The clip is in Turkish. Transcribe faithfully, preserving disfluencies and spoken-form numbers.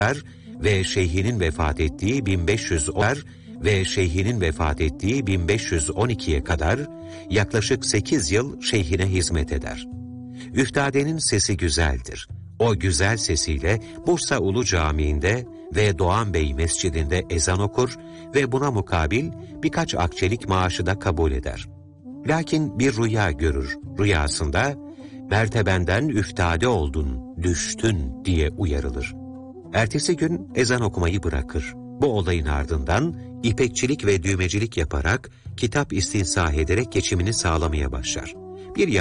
ve şeyhinin vefat ettiği bin beş yüz on ve şeyhinin vefat ettiği bin beş yüz on ikiye kadar yaklaşık sekiz yıl şeyhine hizmet eder. Üftadenin sesi güzeldir. O güzel sesiyle Bursa Ulu Camii'nde ve Doğan Bey Mescidi'nde ezan okur ve buna mukabil birkaç akçelik maaşı da kabul eder. Lakin bir rüya görür. Rüyasında mertebenden üftade oldun, düştün diye uyarılır. Ertesi gün ezan okumayı bırakır. Bu olayın ardından ipekçilik ve düğmecilik yaparak kitap istinsah ederek geçimini sağlamaya başlar. Bir